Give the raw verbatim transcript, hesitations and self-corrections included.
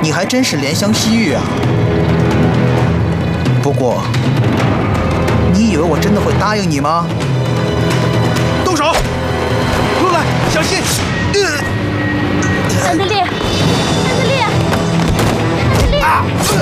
你还真是怜香惜玉啊！不过，你以为我真的会答应你吗？ 动手！陆来，小心！呃